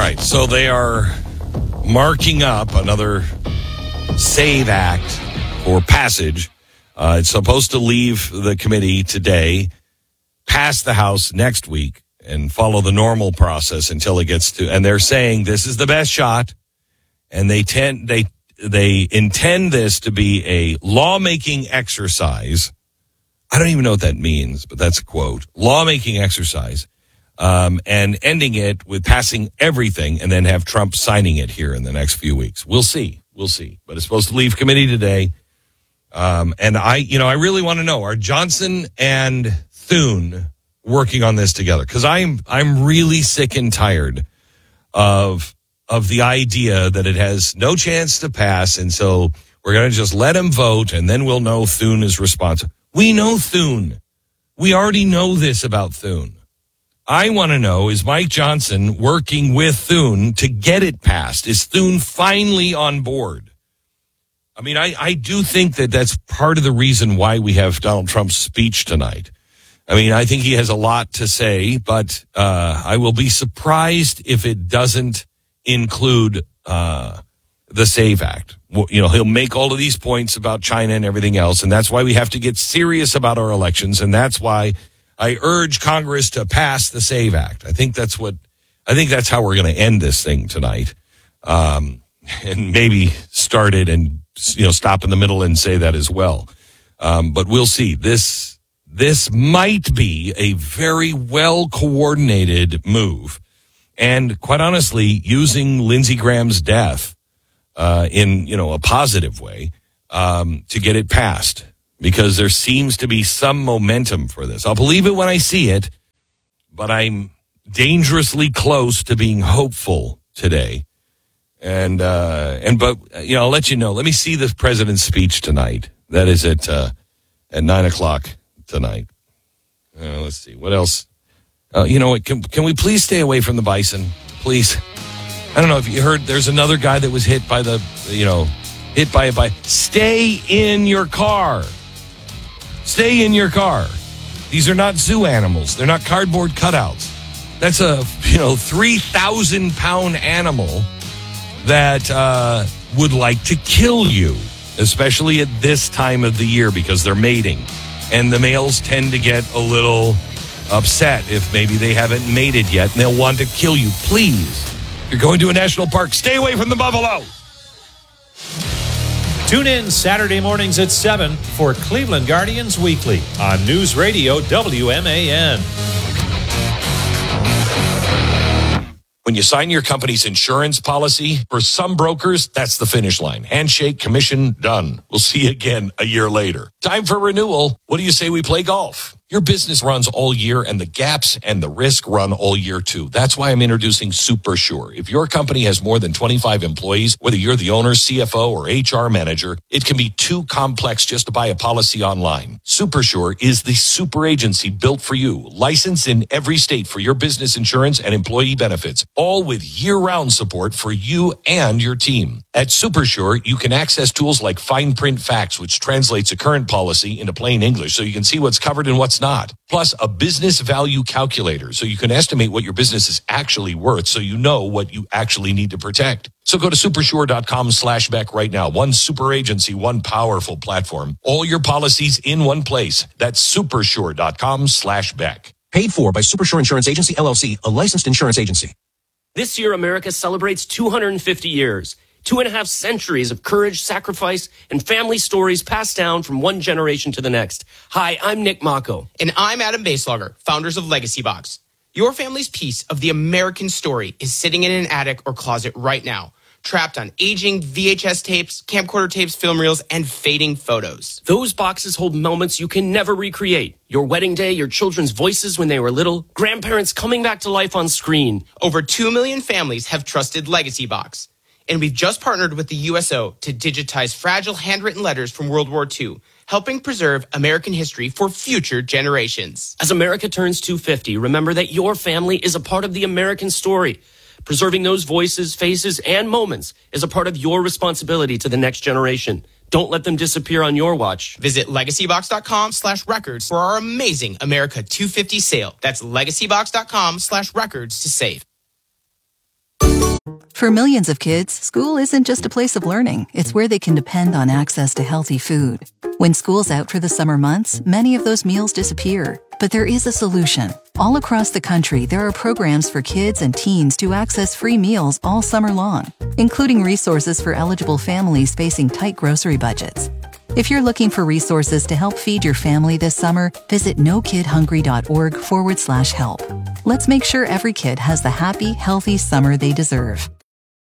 right, so they are marking up another SAVE Act for passage. It's supposed to leave the committee today, pass the House next week, and follow the normal process until it gets to. And they're saying this is the best shot, and they intend this to be a lawmaking exercise. I don't even know what that means, but that's a quote. Lawmaking exercise. And ending it with passing everything and then have Trump signing it here in the next few weeks. We'll see. But it's supposed to leave committee today. And I really want to know, are Johnson and Thune working on this together? Because I'm really sick and tired of the idea that it has no chance to pass. And so we're going to just let him vote and then we'll know Thune is responsible. We know Thune. We already know this about Thune. I want to know, is Mike Johnson working with Thune to get it passed? Is Thune finally on board? I mean, I do think that that's part of the reason why we have Donald Trump's speech tonight. I mean, I think he has a lot to say, but I will be surprised if it doesn't include the SAVE Act. You know, he'll make all of these points about China and everything else, and that's why we have to get serious about our elections, and that's why I urge Congress to pass the SAVE Act. I think that's how we're going to end this thing tonight. And maybe start it and, stop in the middle and say that as well. But we'll see. This might be a very well coordinated move. And quite honestly, using Lindsey Graham's death, in, a positive way, to get it passed. Because there seems to be some momentum for this. I'll believe it when I see it, but I'm dangerously close to being hopeful today. But I'll let you know. Let me see the president's speech tonight. That is at 9:00 tonight. Let's see what else. You know what? Can we please stay away from the bison, please? I don't know if you heard. There's another guy that was hit by hit by a bison. Stay in your car. Stay in your car. These are not zoo animals. They're not cardboard cutouts. That's a 3,000-pound animal that would like to kill you, especially at this time of the year because they're mating. And the males tend to get a little upset if maybe they haven't mated yet, and they'll want to kill you. Please, if you're going to a national park, stay away from the buffalo. Tune in Saturday mornings at 7 for Cleveland Guardians Weekly on News Radio WMAN. When you sign your company's insurance policy, for some brokers, that's the finish line. Handshake, commission, done. We'll see you again a year later. Time for renewal. What do you say we play golf? Your business runs all year, and the gaps and the risk run all year, too. That's why I'm introducing SuperSure. If your company has more than 25 employees, whether you're the owner, CFO, or HR manager, it can be too complex just to buy a policy online. SuperSure is the super agency built for you, licensed in every state for your business insurance and employee benefits, all with year-round support for you and your team. At SuperSure, you can access tools like Fine Print Facts, which translates a current policy into plain English so you can see what's covered and what's not. Plus, a business value calculator so you can estimate what your business is actually worth so you know what you actually need to protect. So go to supersure.com/Beck right now. One super agency, one powerful platform. All your policies in one place. That's supersure.com/Beck. Paid for by Supersure Insurance Agency, LLC, a licensed insurance agency. This year, America celebrates 250 years. 2.5 centuries of courage, sacrifice, and family stories passed down from one generation to the next. Hi, I'm Nick Mako. And I'm Adam Baselogger, founders of Legacy Box. Your family's piece of the American story is sitting in an attic or closet right now, trapped on aging VHS tapes, camcorder tapes, film reels, and fading photos. Those boxes hold moments you can never recreate. Your wedding day, your children's voices when they were little, grandparents coming back to life on screen. Over 2 million families have trusted Legacy Box. And we've just partnered with the USO to digitize fragile handwritten letters from World War II, helping preserve American history for future generations. As America turns 250, remember that your family is a part of the American story. Preserving those voices, faces, and moments is a part of your responsibility to the next generation. Don't let them disappear on your watch. Visit legacybox.com/records for our amazing America 250 sale. That's legacybox.com/records to save. For millions of kids, school isn't just a place of learning. It's where they can depend on access to healthy food. When school's out for the summer months, many of those meals disappear. But there is a solution. All across the country, there are programs for kids and teens to access free meals all summer long, including resources for eligible families facing tight grocery budgets. If you're looking for resources to help feed your family this summer, visit nokidhungry.org/help. Let's make sure every kid has the happy, healthy summer they deserve.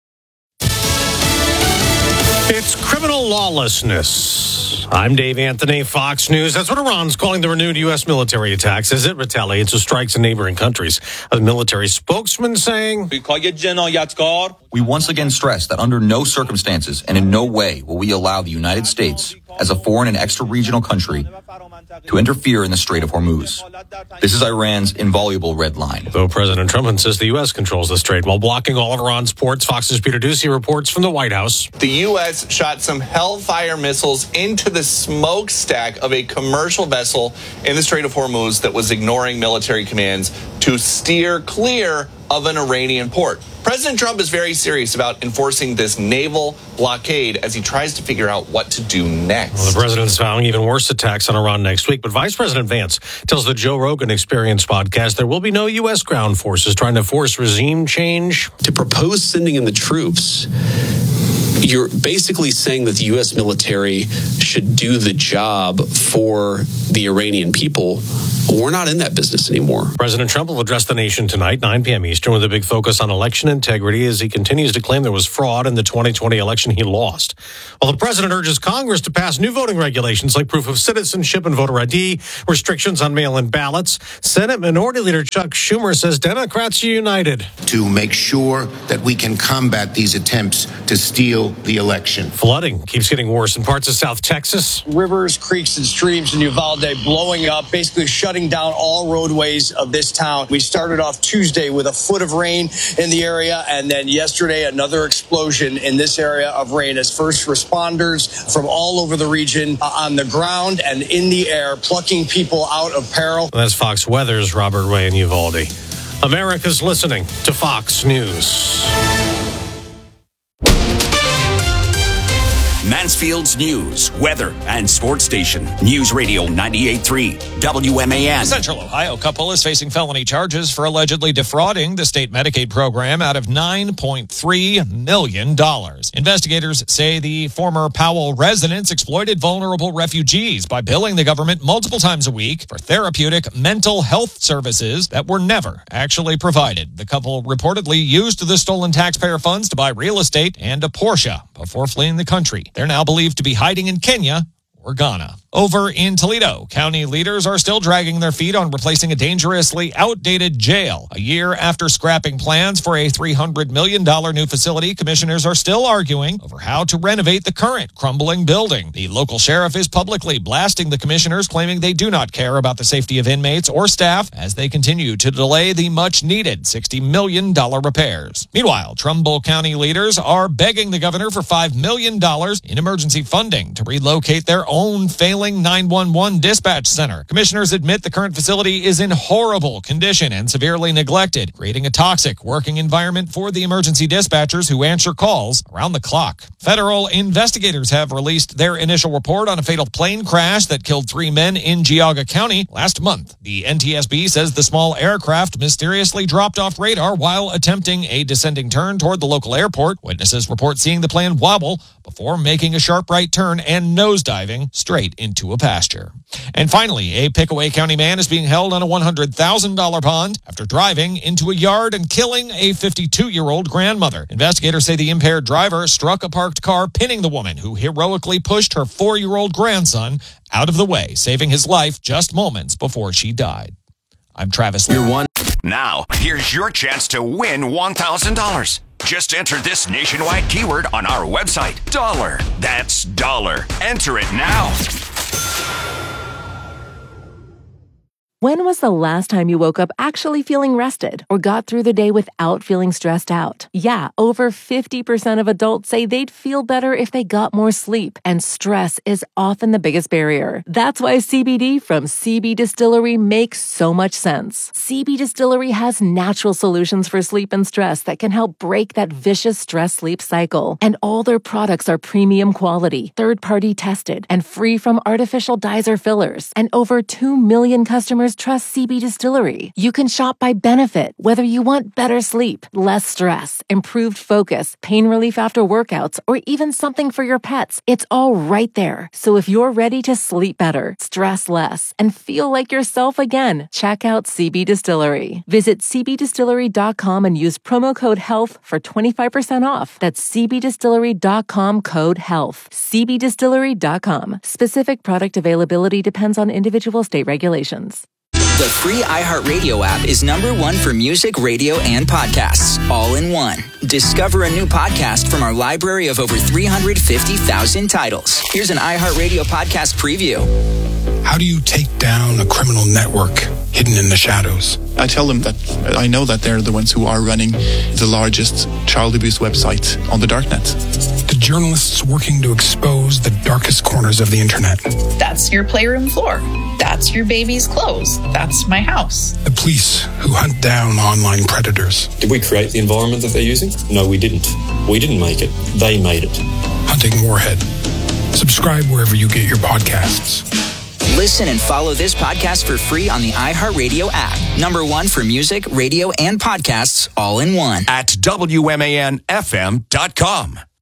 It's criminal lawlessness. I'm Dave Anthony, Fox News. That's what Iran's calling the renewed U.S. military attacks as it retaliates with strikes in neighboring countries. A military spokesman saying, We once again stress that under no circumstances and in no way will we allow the United States, as a foreign and extra-regional country, to interfere in the Strait of Hormuz. This is Iran's inviolable red line. Though President Trump insists the U.S. controls the strait while blocking all of Iran's ports, Fox's Peter Doocy reports from the White House. The U.S. shot some Hellfire missiles into the smokestack of a commercial vessel in the Strait of Hormuz that was ignoring military commands to steer clear of an Iranian port. President Trump is very serious about enforcing this naval blockade as he tries to figure out what to do next. Well, the president's vowing even worse attacks on Iran next week, but Vice President Vance tells the Joe Rogan Experience podcast there will be no U.S. ground forces trying to force regime change. To propose sending in the troops, you're basically saying that the U.S. military should do the job for the Iranian people. We're not in that business anymore. President Trump will address the nation tonight, 9 p.m. Eastern, with a big focus on election integrity as he continues to claim there was fraud in the 2020 election he lost. While the president urges Congress to pass new voting regulations like proof of citizenship and voter ID, restrictions on mail-in ballots, Senate Minority Leader Chuck Schumer says Democrats are united to make sure that we can combat these attempts to steal the election. Flooding keeps getting worse in parts of South Texas. Rivers, creeks, and streams in Uvalde blowing up, basically shutting down all roadways of this town. We started off Tuesday with a foot of rain in the area, and then yesterday another explosion in this area of rain as first responders from all over the region on the ground and in the air plucking people out of peril. That's Fox Weather's Robert Ray in Uvalde. America's listening to Fox News. Mansfield's news, weather, and sports station. News Radio 98.3 WMAN. A Central Ohio couple is facing felony charges for allegedly defrauding the state Medicaid program out of $9.3 million. Investigators say the former Powell residents exploited vulnerable refugees by billing the government multiple times a week for therapeutic mental health services that were never actually provided. The couple reportedly used the stolen taxpayer funds to buy real estate and a Porsche before fleeing the country. They're now believed to be hiding in Kenya or Ghana. Over in Toledo, county leaders are still dragging their feet on replacing a dangerously outdated jail. A year after scrapping plans for a $300 million new facility, commissioners are still arguing over how to renovate the current crumbling building. The local sheriff is publicly blasting the commissioners, claiming they do not care about the safety of inmates or staff as they continue to delay the much-needed $60 million repairs. Meanwhile, Trumbull County leaders are begging the governor for $5 million in emergency funding to relocate their own failing 911 dispatch center. Commissioners admit the current facility is in horrible condition and severely neglected, creating a toxic working environment for the emergency dispatchers who answer calls around the clock. Federal investigators have released their initial report on a fatal plane crash that killed 3 men in Geauga County last month. The NTSB says the small aircraft mysteriously dropped off radar while attempting a descending turn toward the local airport. Witnesses report seeing the plane wobble before making a sharp right turn and nosediving straight into a pasture. And finally, a Pickaway County man is being held on a $100,000 bond after driving into a yard and killing a 52-year-old grandmother. Investigators say the impaired driver struck a parked car, pinning the woman who heroically pushed her 4-year-old grandson out of the way, saving his life just moments before she died. I'm Travis Lee. Now, here's your chance to win $1,000. Just enter this nationwide keyword on our website, dollar. That's dollar. Enter it now. When was the last time you woke up actually feeling rested or got through the day without feeling stressed out? Yeah, over 50% of adults say they'd feel better if they got more sleep, and stress is often the biggest barrier. That's why CBD from CB Distillery makes so much sense. CB Distillery has natural solutions for sleep and stress that can help break that vicious stress-sleep cycle. And all their products are premium quality, third-party tested, and free from artificial dyes or fillers. And over 2 million customers trust CB Distillery. You can shop by benefit, whether you want better sleep, less stress, improved focus, pain relief after workouts, or even something for your pets. It's all right there. So if you're ready to sleep better, stress less, and feel like yourself again, check out CB Distillery. Visit cbdistillery.com and use promo code HEALTH for 25% off. That's cbdistillery.com, code HEALTH. cbdistillery.com. Specific product availability depends on individual state regulations. The free iHeartRadio app is #1 for music, radio, and podcasts, all in one. Discover a new podcast from our library of over 350,000 titles. Here's an iHeartRadio podcast preview. How do you take down a criminal network hidden in the shadows? I tell them that I know that they're the ones who are running the largest child abuse website on the darknet. The journalists working to expose the darkest corners of the internet. That's your playroom floor. That's your baby's clothes. That's my house. The police who hunt down online predators. Did we create the environment that they're using? No, we didn't. We didn't make it. They made it. Hunting Warhead. Subscribe wherever you get your podcasts. Listen and follow this podcast for free on the iHeartRadio app. #1 for music, radio, and podcasts, all in one. At WMANFM.com.